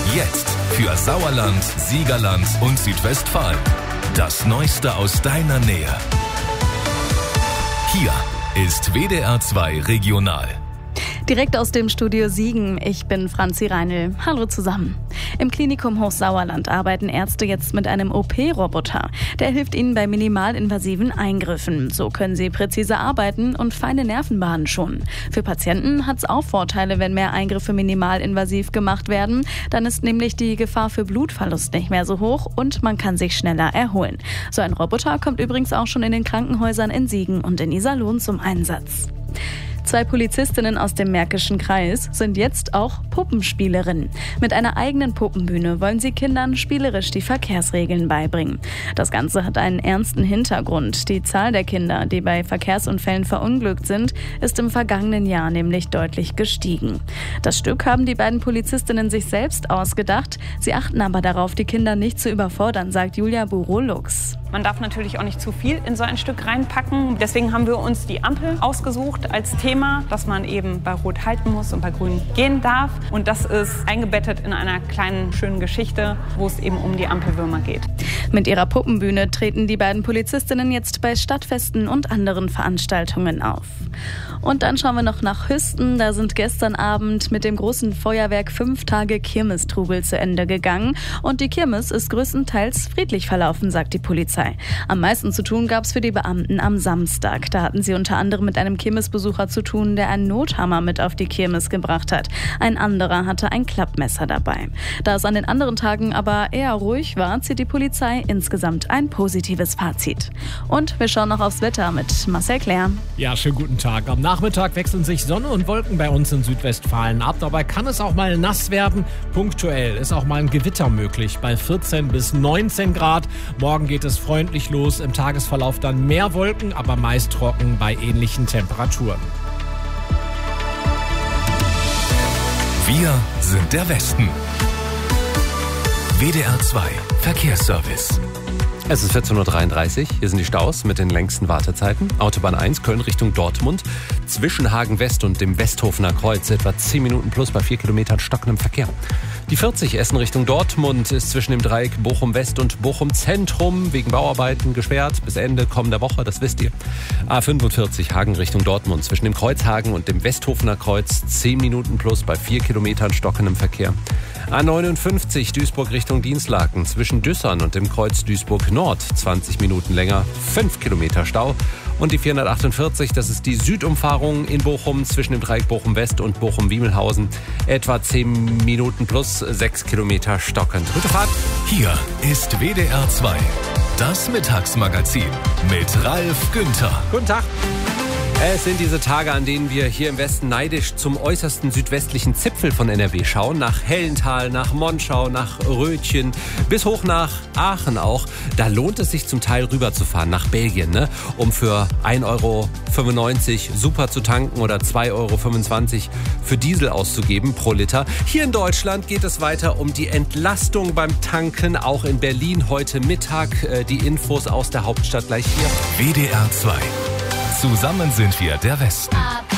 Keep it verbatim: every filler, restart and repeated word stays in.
Jetzt für Sauerland, Siegerland und Südwestfalen. Das Neueste aus deiner Nähe. Hier ist W D R zwei Regional. Direkt aus dem Studio Siegen, ich bin Franzi Reinl. Hallo zusammen. Im Klinikum Hochsauerland arbeiten Ärzte jetzt mit einem O P-Roboter. Der hilft ihnen bei minimalinvasiven Eingriffen. So können sie präzise arbeiten und feine Nervenbahnen schonen. Für Patienten hat es auch Vorteile, wenn mehr Eingriffe minimalinvasiv gemacht werden. Dann ist nämlich die Gefahr für Blutverlust nicht mehr so hoch und man kann sich schneller erholen. So ein Roboter kommt übrigens auch schon in den Krankenhäusern in Siegen und in Iserlohn zum Einsatz. Zwei Polizistinnen aus dem Märkischen Kreis sind jetzt auch Puppenspielerinnen. Mit einer eigenen Puppenbühne wollen sie Kindern spielerisch die Verkehrsregeln beibringen. Das Ganze hat einen ernsten Hintergrund. Die Zahl der Kinder, die bei Verkehrsunfällen verunglückt sind, ist im vergangenen Jahr nämlich deutlich gestiegen. Das Stück haben die beiden Polizistinnen sich selbst ausgedacht. Sie achten aber darauf, die Kinder nicht zu überfordern, sagt Julia Burolux. Man darf natürlich auch nicht zu viel in so ein Stück reinpacken. Deswegen haben wir uns die Ampel ausgesucht als Thema, dass man eben bei Rot halten muss und bei Grün gehen darf. Und das ist eingebettet in einer kleinen, schönen Geschichte, wo es eben um die Ampelwürmer geht. Mit ihrer Puppenbühne treten die beiden Polizistinnen jetzt bei Stadtfesten und anderen Veranstaltungen auf. Und dann schauen wir noch nach Hüsten. Da sind gestern Abend mit dem großen Feuerwerk fünf Tage Kirmestrubel zu Ende gegangen. Und die Kirmes ist größtenteils friedlich verlaufen, sagt die Polizei. Am meisten zu tun gab es für die Beamten am Samstag. Da hatten sie unter anderem mit einem Kirmesbesucher zu tun, der einen Nothammer mit auf die Kirmes gebracht hat. Ein anderer hatte ein Klappmesser dabei. Da es an den anderen Tagen aber eher ruhig war, zieht die Polizei insgesamt ein positives Fazit. Und wir schauen noch aufs Wetter mit Marcel Claire. Ja, schönen guten Tag. Am Nachmittag wechseln sich Sonne und Wolken bei uns in Südwestfalen ab. Dabei kann es auch mal nass werden. Punktuell ist auch mal ein Gewitter möglich bei vierzehn bis neunzehn Grad. Morgen geht es freundlich los. Im Tagesverlauf dann mehr Wolken, aber meist trocken bei ähnlichen Temperaturen. Wir sind der Westen. W D R zwei Verkehrsservice. Es ist vierzehn Uhr dreiunddreißig. Hier sind die Staus mit den längsten Wartezeiten. Autobahn eins, Köln Richtung Dortmund. Zwischen Hagen West und dem Westhofener Kreuz etwa zehn Minuten plus bei vier Kilometern stockendem Verkehr. Die vierzig Essen Richtung Dortmund ist zwischen dem Dreieck Bochum West und Bochum Zentrum wegen Bauarbeiten gesperrt bis Ende kommender Woche, das wisst ihr. A fünfundvierzig Hagen Richtung Dortmund zwischen dem Kreuzhagen und dem Westhofener Kreuz zehn Minuten plus bei vier Kilometern stockendem Verkehr. A neunundfünfzig Duisburg Richtung Dinslaken zwischen Düssern und dem Kreuz Duisburg Nord zwanzig Minuten länger, fünf Kilometer Stau. Und die vierhundertachtundvierzig, das ist die Südumfahrung in Bochum zwischen dem Dreieck Bochum West und Bochum-Wiemelhausen. Etwa zehn Minuten plus sechs Kilometer stockend. Gute Fahrt. Hier ist W D R zwei, das Mittagsmagazin mit Ralf Günther. Guten Tag. Es sind diese Tage, an denen wir hier im Westen neidisch zum äußersten südwestlichen Zipfel von N R W schauen. Nach Hellental, nach Monschau, nach Rötchen, bis hoch nach Aachen auch. Da lohnt es sich zum Teil rüberzufahren, nach Belgien, ne? Um für ein Euro fünfundneunzig super zu tanken oder zwei Euro fünfundzwanzig für Diesel auszugeben pro Liter. Hier in Deutschland geht es weiter um die Entlastung beim Tanken, auch in Berlin heute Mittag. Die Infos aus der Hauptstadt gleich hier. W D R zwei. Zusammen sind wir der Westen.